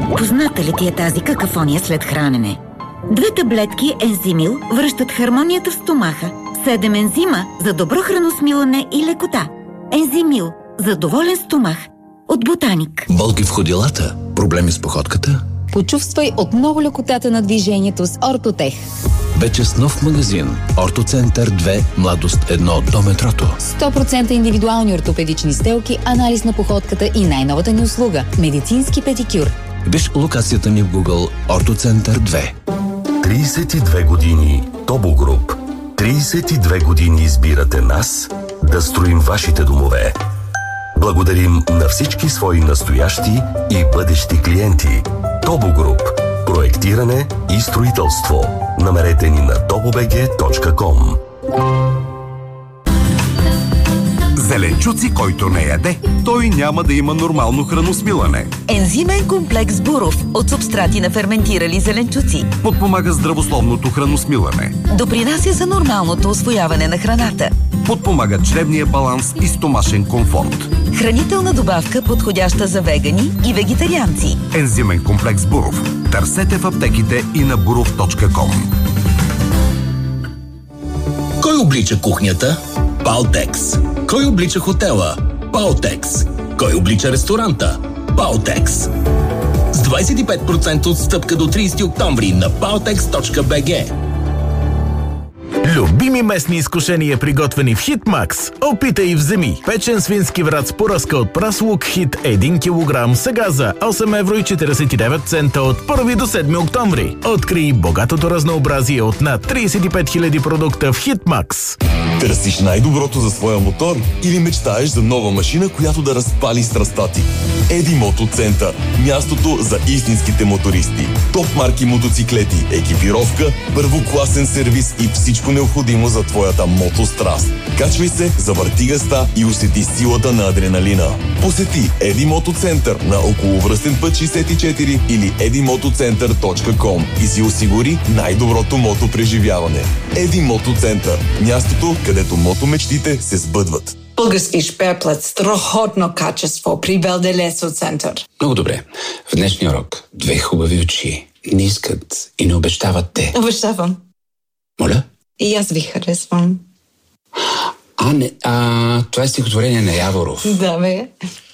Позната ли ти е тази какафония след хранене? 2 таблетки Ензимил връщат хармонията в стомаха. 7 ензима за добро храносмилане и лекота. Ензимил за доволен стомах. От Ботаник. Болки в ходилата? Проблеми с походката? Почувствай отново лекотата на движението с Ортотех. Вече с нов магазин. Ортоцентър 2, младост 1 до метрото. 100% индивидуални ортопедични стелки, анализ на походката и най-новата ни услуга – медицински педикюр. Виж локацията ни в Google Ортоцентър 2. 32 години Тобо Груп. 32 години избирате нас да строим вашите домове. Благодарим на всички свои настоящи и бъдещи клиенти. Тобо Груп. Проектиране и строителство. Намерете ни на tobobg.com. Зеленчуци, който не яде, той няма да има нормално храносмилане. Ензимен комплекс Буров от субстрати на ферментирали зеленчуци Подпомага здравословното храносмилане. допринася за нормалното усвояване на храната. Подпомага чревния баланс и стомашен комфорт. Хранителна добавка, подходяща за вегани и вегетарианци. Ензимен комплекс Буров. Търсете в аптеките и на burov.com. Кой облича кухнята? Палтекс. Кой облича хотела? Палтекс. Кой облича ресторанта? Палтекс. С 25% отстъпка до 30 октомври на paltex.bg. Любими местни изкушения, приготвени в Хитмакс. Опитай и вземи. Печен свински врат с поръзка от прас лук Хит 1 кг сега за 8,49 евро от 1 до 7 октомври. Открий богатото разнообразие от над 35 000 продукта в Хитмакс. Търсиш най-доброто за своя мотор или мечтаеш за нова машина, която да разпали страстта ти? Еди Мотоцентър. Мястото за истинските мотористи. Топ марки мотоциклети, екипировка, първокласен сервис и всичко необходимо за твоята мотостраст. Качвай се, завърти газта и усети силата на адреналина. Посети Еди Мотоцентър на околовръстен път 64 или edimotoцентър.com и си осигури най-доброто мотопреживяване. Еди Мотоцентър. Мястото, където мотомечтите се сбъдват. Български шперплет, страхотно качество при Белделесо център. Много добре. В днешния урок 2 хубави очи не искат и не обещават те. Обещавам. Моля? И аз ви харесвам. Това е стихотворение на Яворов. Да, бе.